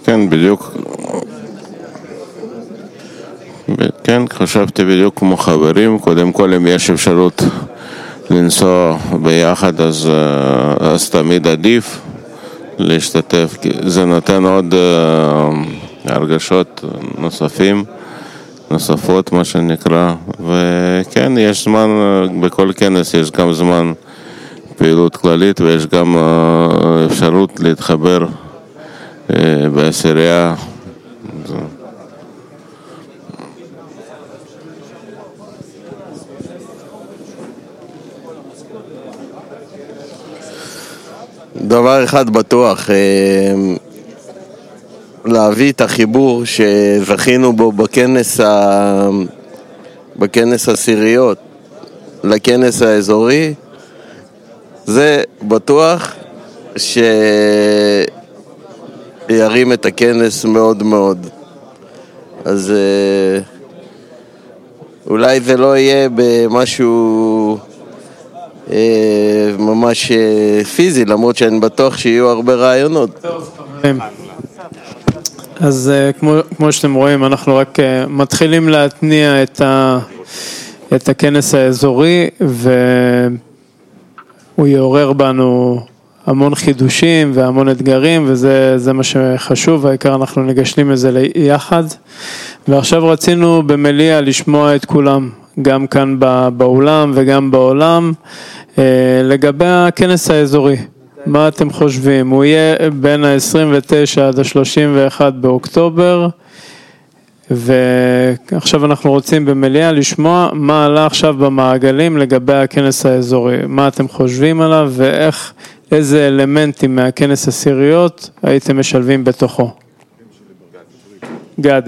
כן, בדיוק. כן, חשבתי בדיוק כמו חברים. קודם כל, אם יש אפשרות לנסוע ביחד, אז תמיד עדיף להשתתף, כי זה נותן עוד הרגשות נוספות, מה שנקרא. וכן, יש זמן, בכל כנס יש גם זמן פעילות כללית, ויש גם אפשרות להתחבר בעשירייה. דבר אחד בטוח, להביא את החיבור שזכינו בו בכנס הסיריות לכנס האזורי, זה בטוח שירים את הכנס מאוד מאוד. אז אולי זה לא יהיה במשהו ממש פיזי, למרות שאני בטוח שיהיו הרבה רעיונות. אז כמו שאתם רואים, אנחנו רק מתחילים להתניע את הכנס האזורי, והוא יעורר בנו המון חידושים והמון אתגרים, וזה מה שחשוב, העיקר אנחנו נגשלים לזה יחד. ועכשיו רצינו במליאה לשמוע את כולם, גם כאן באולם וגם בעולם, לגבי הכנס האזורי. מה אתם חושבים? הוא יהיה בין ה-29 עד ה-31 באוקטובר, ועכשיו אנחנו רוצים במליאה לשמוע מה עלה עכשיו במעגלים לגבי הכנס האזורי. מה אתם חושבים עליו, ואיך, איזה אלמנטים מהכנס הסיריות הייתם משלבים בתוכו? גדי.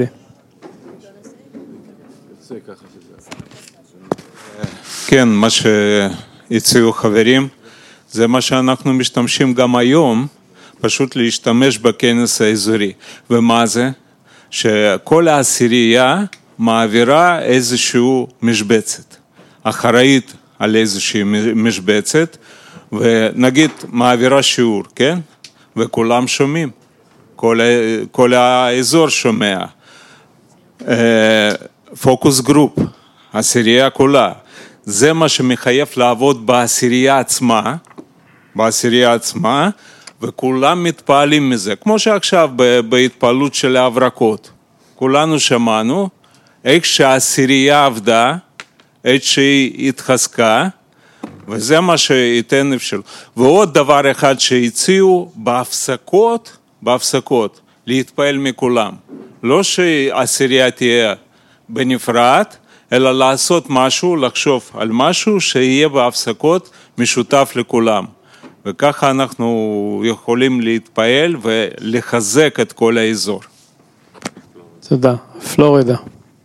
כן, מה שהציעו חברים, זה מה שאנחנו משתמשים גם היום, פשוט להשתמש בכנס האזורי. ומה זה? שכל העשירייה מעבירה איזשהו משבצת, אחראית על איזושהי משבצת, ונגיד מעבירה שיעור, כן? וכולם שומעים, כל האזור שומע. פוקוס גרופ, עשירייה כולה. זה מה שמחייב לעבוד בעשירייה עצמה, וכולם מתפעלים מזה, כמו שעכשיו בהתפעלות של ההברקות. כולנו שמענו איך שהעשירייה עבדה, איך שהיא התחזקה, וזה מה שייתן אפשר. ועוד דבר אחד שהציעו בהפסקות, להתפעל מכולם. לא שהעשירייה תהיה בנפרד, אלא לעשות משהו, לחשוב על משהו שיהיה בהפסקות משותף לכולם. וככה אנחנו יכולים להתפעל ולחזק את כל האזור. תודה. פלורידה.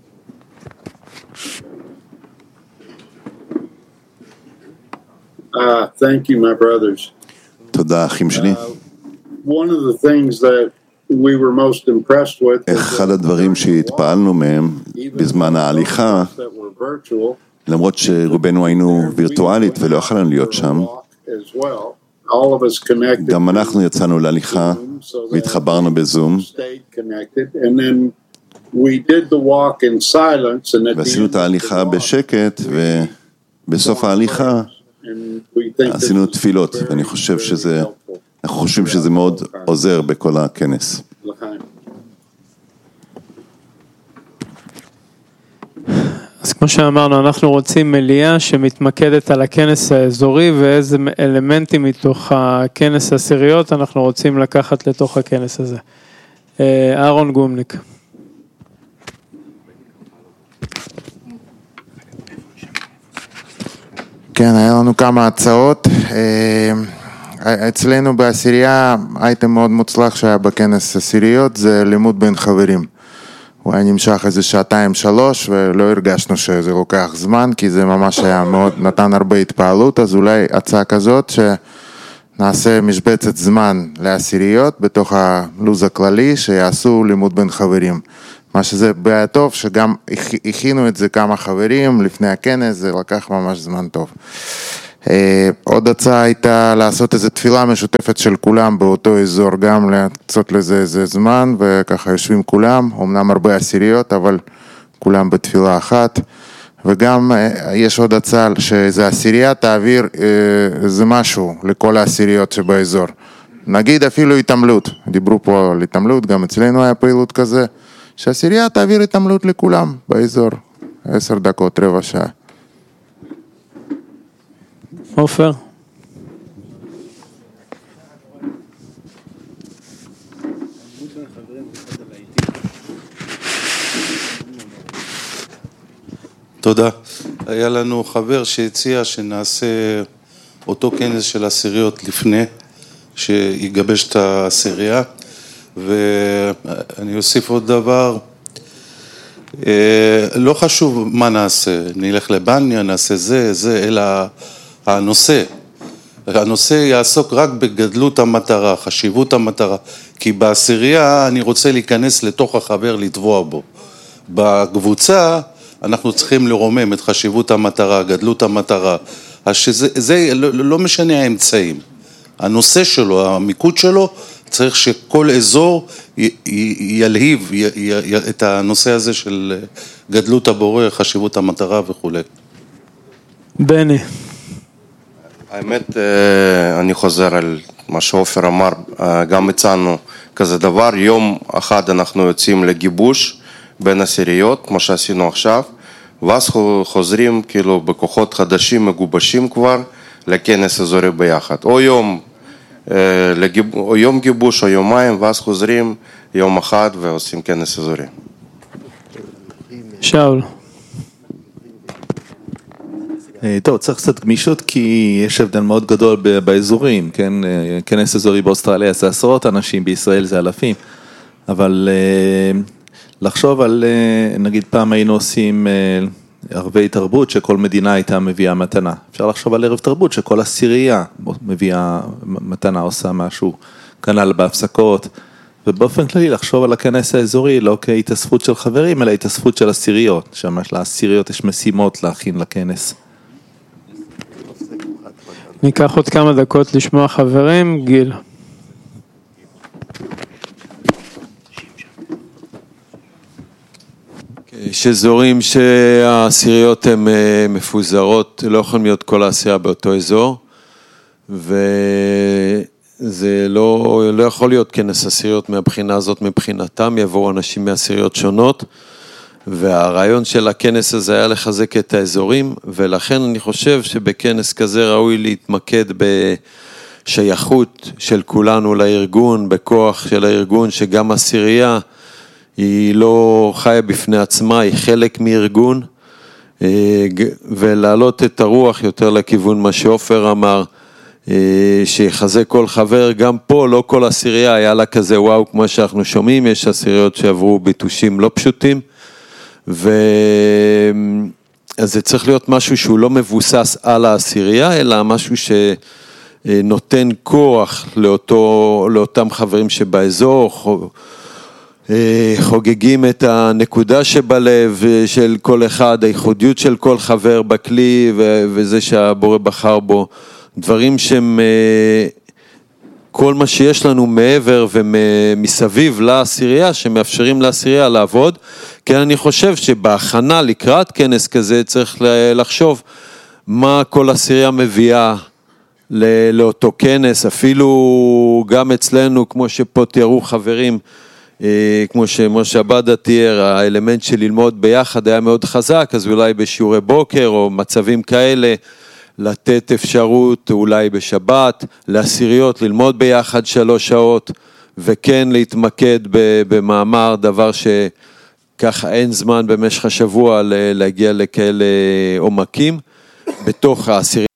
Thank you, my brothers. תודה, אחים שלי. One of the things that we were most impressed with אחד הדברים שהתפעלנו מהם בזמן ההליכה, למרות שרובנו היינו וירטואלית ולא יכולנו להיות שם, גם אנחנו יצאנו להליכה והתחברנו בזום, ועשינו את ההליכה בשקט, ובסוף ההליכה עשינו תפילות, ואני חושב אנחנו חושבים שזה מאוד עוזר בכל הכנס. אז כמו שאמרנו, אנחנו רוצים מליאה שמתמקדת על הכנס האזורי, ואיזה אלמנטים מתוך הכנס הסיריות אנחנו רוצים לקחת לתוך הכנס הזה. אהרון גומניק. כן, היה לנו כמה הצעות. אצלנו בעשירייה, אייטם מאוד מוצלח שהיה בכנס הסיריות, זה לימוד בין חברים. הוא היה נמשך איזה 2-3, ולא הרגשנו שזה לוקח זמן, כי זה ממש היה מאוד, נתן הרבה התפעלות, אז אולי הצעה כזאת, שנעשה משבצת זמן לעשיריות, בתוך הלוז הכללי, שיעשו לימוד בין חברים. מה שזה בעיה טוב, שגם הכינו את זה כמה חברים לפני הכנס, זה לקח ממש זמן טוב. עוד הצעה הייתה לעשות איזו תפילה משותפת של כולם באותו אזור, גם לעשות לזה איזה זמן, וככה יושבים כולם, אמנם הרבה עשיריות, אבל כולם בתפילה אחת. וגם יש עוד הצעה שזה עשירייה תעביר איזה משהו לכל העשיריות שבאזור. נגיד אפילו התעמלות, דיברו פה על התעמלות, גם אצלנו היה פעילות כזה, שהעשירייה תעביר התעמלות לכולם באזור, 10 דקות, רבע שעה. עופר? תודה. היה לנו חבר שהציע שנעשה אותו כנס של עשיריות לפני, שיגבש את העשירייה, ואני אוסיף עוד דבר, לא חשוב מה נעשה, נלך לבניה, נעשה זה, אלא הנושא יעסוק רק בגדלות המטרה, חשיבות המטרה, כי בעשירייה אני רוצה להיכנס לתוך החבר, לטבוע בו. בקבוצה אנחנו צריכים לרומם את חשיבות המטרה, גדלות המטרה, זה לא משנה האמצעים. הנושא שלו, המיקוד שלו, צריך שכל אזור ילהיב את הנושא הזה של גדלות הבורא, חשיבות המטרה וכו'. בני. האמת, אני חוזר על מה שעופר אמר, גם הצענו כזה דבר, יום אחד אנחנו יוצאים לגיבוש בין עשיריות, כמו שעשינו עכשיו, ואז חוזרים כאילו בכוחות חדשים, מגובשים כבר, לכנס אזורי ביחד. או יום גיבוש או יומיים, ואז חוזרים יום אחד ועושים כנס אזורי. שאול. טוב, צריך קצת גמישות כי יש הבדל מאוד גדול באזורים, כן? כנס אזורי באוסטרליה זה עשרות אנשים, בישראל זה אלפים, אבל לחשוב על, נגיד פעם היינו עושים ערבי תרבות שכל מדינה הייתה מביאה מתנה. אפשר לחשוב על ערב תרבות שכל עשירייה מביאה מתנה, עושה משהו, כנ"ל בהפסקות, ובאופן כללי לחשוב על הכנס האזורי לא כהתאספות של חברים, אלא התאספות של עשיריות, שממש לעשיריות יש משימות להכין לכנס. ניקח עוד כמה דקות לשמוע חברים, גיל. יש אזורים שהעשיריות הן מפוזרות, לא יכולים להיות כל העשירייה באותו אזור, וזה לא יכול להיות כנס עשיריות מהבחינה הזאת, מבחינתם יבואו אנשים מעשיריות שונות, והרעיון של הכנס הזה היה לחזק את האזורים, ולכן אני חושב שבכנס כזה ראוי להתמקד בשייכות של כולנו לארגון, בכוח של הארגון, שגם עשירייה היא לא חיה בפני עצמה, היא חלק מארגון, ולהעלות את הרוח יותר לכיוון מה שעופר אמר, שיחזק כל חבר, גם פה לא כל עשירייה היה לה כזה וואו כמו שאנחנו שומעים, יש עשיריות שעברו ביטושים לא פשוטים, אז זה צריך להיות משהו שהוא לא מבוסס על העשירייה, אלא משהו שנותן כוח לאותם חברים שבאזור, חוגגים את הנקודה שבלב של כל אחד, הייחודיות של כל חבר בכלי, וזה שהבורא בחר בו, דברים שהם כל מה שיש לנו מעבר ומסביב לעשירייה, שמאפשרים לעשירייה לעבוד, כי אני חושב שבהכנה לקראת כנס כזה צריך לחשוב מה כל עשירייה מביאה לאותו כנס, אפילו גם אצלנו, כמו שפה תיארו חברים, כמו שמשה עבדה תיאר, האלמנט של ללמוד ביחד היה מאוד חזק, אז אולי בשיעורי בוקר או מצבים כאלה, לתת אפשרות אולי בשבת, לעשיריות ללמוד ביחד 3 שעות, וכן להתמקד במאמר, דבר שככה אין זמן במשך השבוע להגיע לכאלה עומקים, בתוך העשיריות.